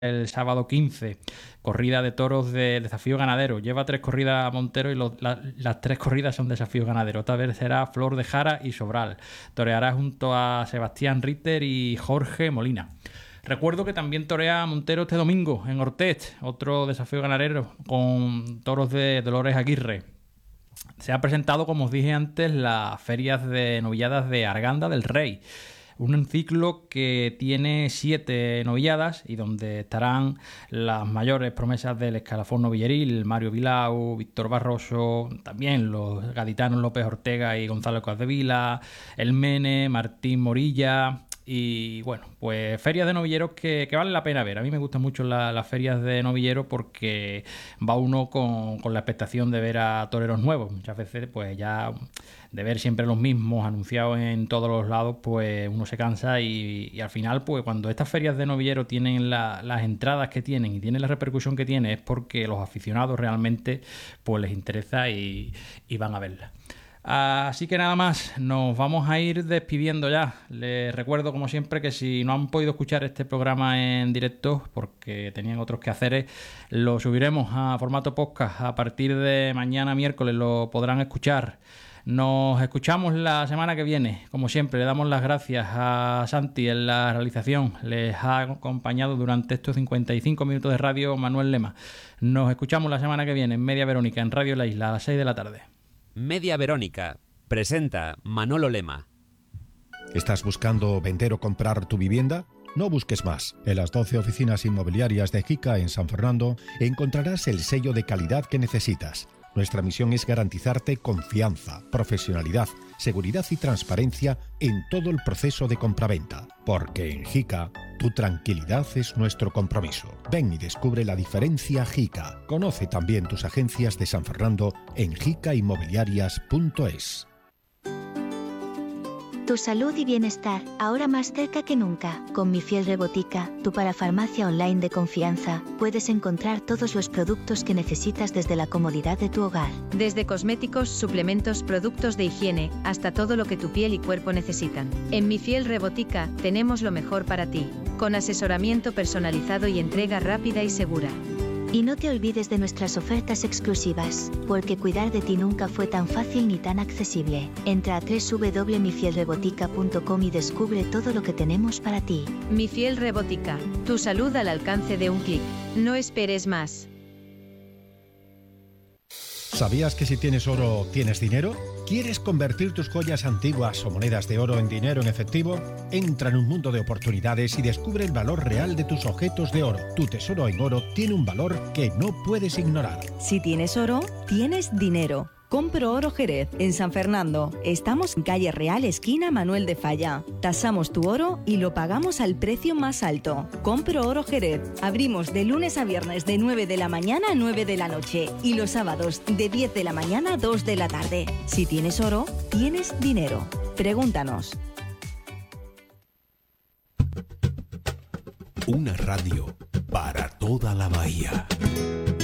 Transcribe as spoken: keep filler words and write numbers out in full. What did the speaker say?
el sábado quince, corrida de toros de desafío ganadero. Lleva tres corridas a Montero y lo, la, las tres corridas son desafío ganadero. Otra vez será Flor de Jara y Sobral. Toreará junto a Sebastián Ritter y Jorge Molina. Recuerdo que también torea Montero este domingo en Ortest, otro desafío ganadero con toros de Dolores Aguirre. Se ha presentado, como os dije antes, las ferias de novilladas de Arganda del Rey. Un ciclo que tiene siete novilladas y donde estarán las mayores promesas del escalafón novilleril: Mario Vilau, Víctor Barroso, también los gaditanos López Ortega y Gonzalo Capdevila, El Mene, Martín Morilla. Y bueno, pues ferias de novilleros que, que vale la pena ver. A mí me gustan mucho la, las ferias de novilleros porque va uno con, con la expectación de ver a toreros nuevos. Muchas veces pues ya de ver siempre los mismos anunciados en todos los lados, pues uno se cansa y, y al final pues cuando estas ferias de novilleros tienen la, las entradas que tienen y tienen la repercusión que tienen, es porque los aficionados realmente pues les interesa y, y van a verlas. Así que nada más, nos vamos a ir despidiendo ya. Les recuerdo, como siempre, que si no han podido escuchar este programa en directo porque tenían otros quehaceres, lo subiremos a formato podcast a partir de mañana miércoles, lo podrán escuchar. Nos escuchamos la semana que viene. Como siempre, le damos las gracias a Santi en la realización. Les ha acompañado durante estos cincuenta y cinco minutos de radio Manuel Lema. Nos escuchamos la semana que viene en Media Verónica, en Radio La Isla, a las seis de la tarde. Media Verónica presenta Manolo Lema. ¿Estás buscando vender o comprar tu vivienda? No busques más. En las doce oficinas inmobiliarias de Jica en San Fernando encontrarás el sello de calidad que necesitas. Nuestra misión es garantizarte confianza, profesionalidad, seguridad y transparencia en todo el proceso de compraventa. Porque en Jica, tu tranquilidad es nuestro compromiso. Ven y descubre la diferencia Jica. Conoce también tus agencias de San Fernando en jica inmobiliarias punto es. Tu salud y bienestar, ahora más cerca que nunca. Con Mi Fiel Rebotica, tu parafarmacia online de confianza, puedes encontrar todos los productos que necesitas desde la comodidad de tu hogar. Desde cosméticos, suplementos, productos de higiene, hasta todo lo que tu piel y cuerpo necesitan. En Mi Fiel Rebotica, tenemos lo mejor para ti, con asesoramiento personalizado y entrega rápida y segura. Y no te olvides de nuestras ofertas exclusivas, porque cuidar de ti nunca fue tan fácil ni tan accesible. Entra a doble u doble u doble u punto mi fiel rebotica punto com y descubre todo lo que tenemos para ti. Mi Fiel Rebotica, tu salud al alcance de un clic. No esperes más. ¿Sabías que si tienes oro, tienes dinero? ¿Quieres convertir tus joyas antiguas o monedas de oro en dinero en efectivo? Entra en un mundo de oportunidades y descubre el valor real de tus objetos de oro. Tu tesoro en oro tiene un valor que no puedes ignorar. Si tienes oro, tienes dinero. Compro Oro Jerez, en San Fernando. Estamos en calle Real, esquina Manuel de Falla. Tasamos tu oro y lo pagamos al precio más alto. Compro Oro Jerez. Abrimos de lunes a viernes de nueve de la mañana a nueve de la noche y los sábados de diez de la mañana a dos de la tarde. Si tienes oro, tienes dinero. Pregúntanos. Una radio para toda la bahía.